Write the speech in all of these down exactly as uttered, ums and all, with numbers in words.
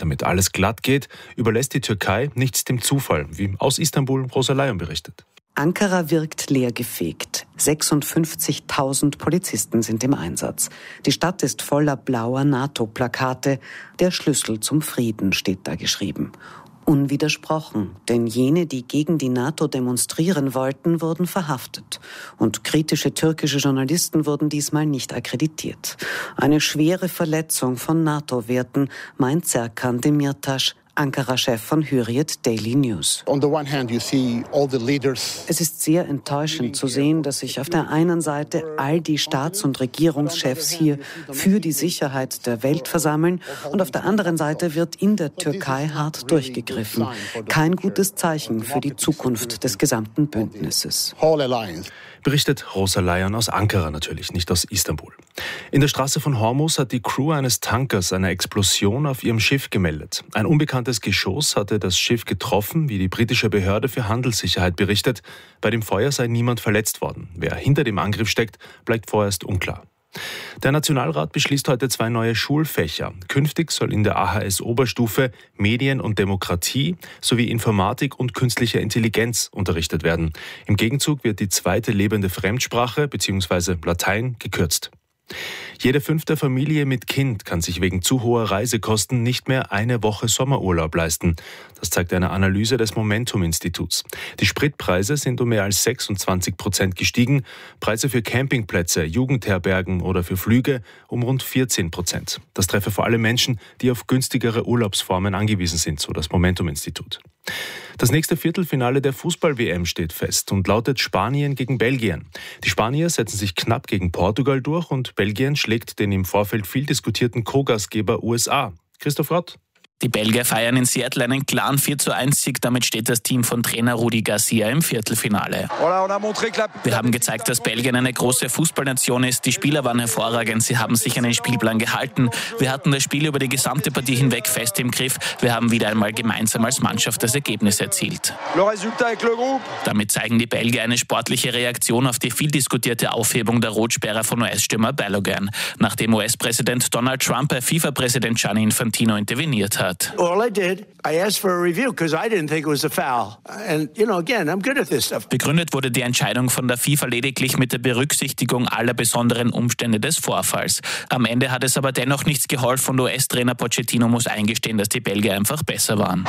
damit alles glatt geht, überlässt die Türkei nichts dem Zufall, wie aus Istanbul Rosa Layon berichtet. Ankara wirkt leergefegt. sechsundfünfzigtausend Polizisten sind im Einsatz. Die Stadt ist voller blauer NATO-Plakate. Der Schlüssel zum Frieden steht da geschrieben. Unwidersprochen, denn jene, die gegen die NATO demonstrieren wollten, wurden verhaftet. Und kritische türkische Journalisten wurden diesmal nicht akkreditiert. Eine schwere Verletzung von NATO-Werten, meint Serkan Demirtas, Ankara-Chef von Hürriyet Daily News. Es ist sehr enttäuschend zu sehen, dass sich auf der einen Seite all die Staats- und Regierungschefs hier für die Sicherheit der Welt versammeln und auf der anderen Seite wird in der Türkei hart durchgegriffen. Kein gutes Zeichen für die Zukunft des gesamten Bündnisses. Berichtet Rosa Layon aus Ankara natürlich, nicht aus Istanbul. In der Straße von Hormuz hat die Crew eines Tankers eine Explosion auf ihrem Schiff gemeldet. Ein unbekanntes Geschoss hatte das Schiff getroffen, wie die britische Behörde für Handelssicherheit berichtet. Bei dem Feuer sei niemand verletzt worden. Wer hinter dem Angriff steckt, bleibt vorerst unklar. Der Nationalrat beschließt heute zwei neue Schulfächer. Künftig soll in der A H S-Oberstufe Medien und Demokratie sowie Informatik und künstliche Intelligenz unterrichtet werden. Im Gegenzug wird die zweite lebende Fremdsprache bzw. Latein gekürzt. Jede fünfte Familie mit Kind kann sich wegen zu hoher Reisekosten nicht mehr eine Woche Sommerurlaub leisten. Das zeigt eine Analyse des Momentum-Instituts. Die Spritpreise sind um mehr als sechsundzwanzig Prozent gestiegen, Preise für Campingplätze, Jugendherbergen oder für Flüge um rund vierzehn Prozent. Das treffe vor allem Menschen, die auf günstigere Urlaubsformen angewiesen sind, so das Momentum-Institut. Das nächste Viertelfinale der Fußball-W M steht fest und lautet Spanien gegen Belgien. Die Spanier setzen sich knapp gegen Portugal durch und Belgien schlägt den im Vorfeld viel diskutierten Co-Gastgeber U S A. Christoph Rott. Die Belgier feiern in Seattle einen klaren vier zu eins Sieg. Damit steht das Team von Trainer Rudi Garcia im Viertelfinale. Wir haben gezeigt, dass Belgien eine große Fußballnation ist. Die Spieler waren hervorragend. Sie haben sich an den Spielplan gehalten. Wir hatten das Spiel über die gesamte Partie hinweg fest im Griff. Wir haben wieder einmal gemeinsam als Mannschaft das Ergebnis erzielt. Damit zeigen die Belgier eine sportliche Reaktion auf die viel diskutierte Aufhebung der Rotsperre von U S-Stürmer Balogun, nachdem U S-Präsident Donald Trump bei FIFA-Präsident Gianni Infantino interveniert hat. Begründet wurde die Entscheidung von der FIFA lediglich mit der Berücksichtigung aller besonderen Umstände des Vorfalls. Am Ende hat es aber dennoch nichts geholfen und U S-Trainer Pochettino muss eingestehen, dass die Belgier einfach besser waren.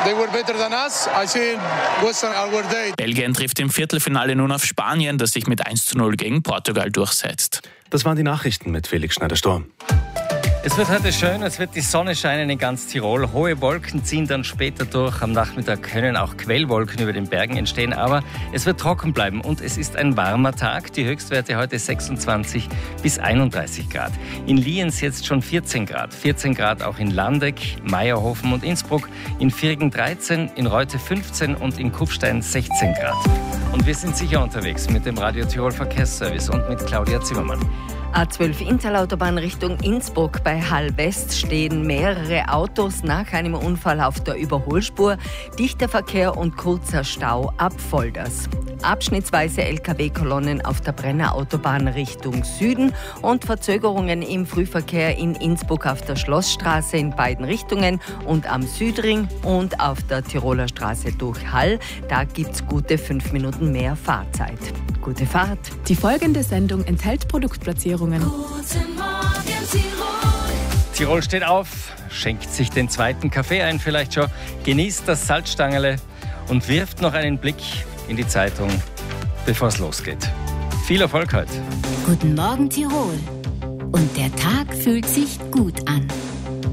Belgien trifft im Viertelfinale nun auf Spanien, das sich mit eins zu null gegen Portugal durchsetzt. Das waren die Nachrichten mit Felix Schneider-Sturm. Es wird heute schön, es wird die Sonne scheinen in ganz Tirol. Hohe Wolken ziehen dann später durch. Am Nachmittag können auch Quellwolken über den Bergen entstehen, aber es wird trocken bleiben und es ist ein warmer Tag. Die Höchstwerte heute sechsundzwanzig bis einunddreißig Grad. In Lienz jetzt schon vierzehn Grad. vierzehn Grad auch in Landeck, Meierhofen und Innsbruck. In Viergen dreizehn, in Reute fünfzehn und in Kufstein sechzehn Grad. Und wir sind sicher unterwegs mit dem Radio Tirol Verkehrsservice und mit Claudia Zimmermann. A zwölf Interlautobahn Richtung Innsbruck. Bei Hall West stehen mehrere Autos nach einem Unfall auf der Überholspur. Dichter Verkehr und kurzer Stau ab Volders. Abschnittsweise L K W-Kolonnen auf der Brenner Autobahn Richtung Süden und Verzögerungen im Frühverkehr in Innsbruck auf der Schlossstraße in beiden Richtungen und am Südring und auf der Tiroler Straße durch Hall. Da gibt's gute fünf Minuten mehr Fahrzeit. Gute Fahrt. Die folgende Sendung enthält Produktplatzierungen. Guten Morgen, Tirol. Tirol steht auf, schenkt sich den zweiten Kaffee ein vielleicht schon, genießt das Salzstangerle und wirft noch einen Blick in die Zeitung, bevor es losgeht. Viel Erfolg heute. Guten Morgen, Tirol. Und der Tag fühlt sich gut an.